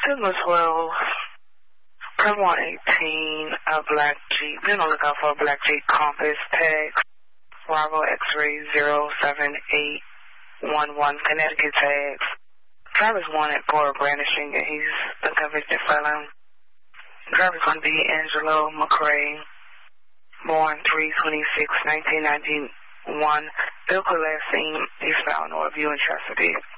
Signal 12, Prim 118, a black Jeep. Be on the lookout for a black Jeep Compass tag. Bravo X-ray 07811, Connecticut tags. Driver's wanted for brandishing, and he's a convicted felon. Driver's going to be Angelo McCray, born 3/26/1991. Vehicle last seen eastbound Northview in Chesapeake.